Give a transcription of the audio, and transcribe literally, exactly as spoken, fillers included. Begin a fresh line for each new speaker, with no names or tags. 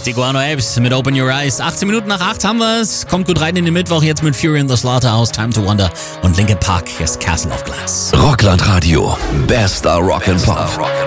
Die Guano Apes mit Open Your Eyes. achtzehn Minuten nach acht haben wir es. Kommt gut rein in den Mittwoch jetzt mit Fury and the Slaughterhouse, Time to Wonder und Linkin Park. Hier ist Castle of Glass.
Rockland Radio. Bester Rock and Pop.